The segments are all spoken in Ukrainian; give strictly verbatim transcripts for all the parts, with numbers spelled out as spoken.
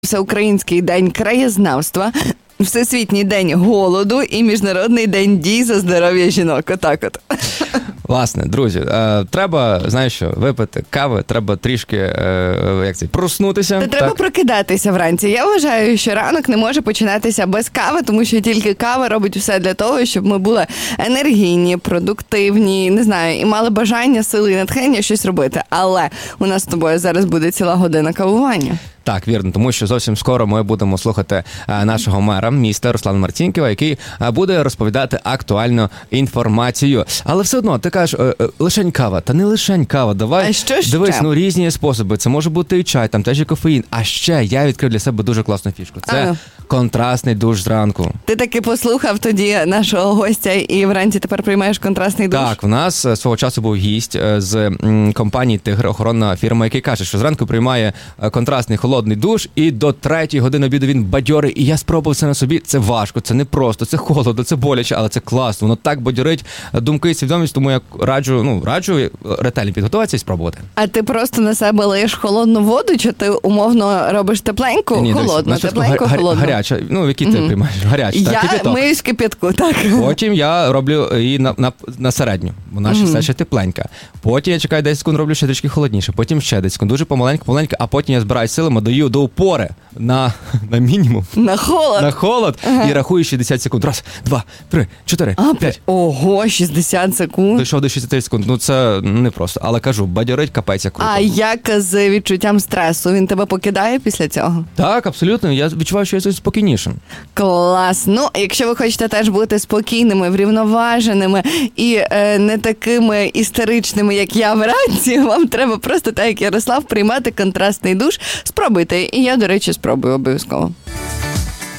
Всеукраїнський день краєзнавства, Всесвітній день голоду і Міжнародний день дій за здоров'я жінок. Отак от. Власне, друзі, е, треба, знаєш що, випити кави, треба трішки, е, як це, проснутися. Та треба так? прокидатися вранці. Я вважаю, що ранок не може починатися без кави, тому що тільки кава робить все для того, щоб ми були енергійні, продуктивні, не знаю, і мали бажання, сили і натхнення щось робити. Але у нас з тобою зараз буде ціла година кавування. Так, вірно, тому що зовсім скоро ми будемо слухати а, нашого мера міста Руслана Марцінкєва, який а, буде розповідати актуальну інформацію. Але все одно, ти кажеш, е, е, лишень кава, та не лишень кава, давай, А що ще? дивись, ну різні способи, це може бути і чай, там теж і кофеїн, а ще я відкрив для себе дуже класну фішку, це А. контрастний душ зранку. Ти таки послухав тоді нашого гостя і вранці тепер приймаєш контрастний душ? Так, в нас е, свого часу був гість е, з м, компанії «Тигр», охоронна фірма, який каже, що зранку приймає е, контрастний холодний душ, і до третьої години обіду він бадьорий. І я спробував це на собі. Це важко, це не просто, це холодно, це боляче, але це класно. Воно так бадьорить думки і свідомість, тому я раджу, ну, раджу ретельно підготуватися і спробувати. А ти просто на себе лиєш холодну воду, чи ти умовно робиш тепленьку, Ні, холодну, дивись, тепленьку, гар- холодну? Гаряча. Ну, які ти Мгм. приймаєш? Гаряча, так, Я кипяток. миюсь в кипятку, так. Потім я роблю її на, на, на середню. Вона ще все ще тепленька. Потім я чекаю десять секунд, роблю ще трішки холодніше. Потім ще десять секунд. Дуже помаленько, помаленько, а потім я збираю силами, даю до упори на, на мінімум. На холод? На холод і рахую шістдесят секунд. Раз, два, три, чотири, А, п'ять. Ого, шістдесят секунд. Дійшов до шістдесят секунд. Ну це не просто. Але кажу, бадьорить капець як круто. А як з відчуттям стресу? Він тебе покидає після цього? Так, абсолютно. Я відчуваю, що я стаю спокійнішим. Клас. Ну, якщо ви хочете теж бути спокійними, врівноваженими і е, не такими істеричними, як я вранці, вам треба просто, так як Ярослав, приймати контрастний душ. Спробуйте. І я, до речі, спробую обов'язково.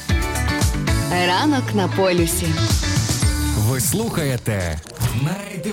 Ранок на полюсі. Ви слухаєте Найди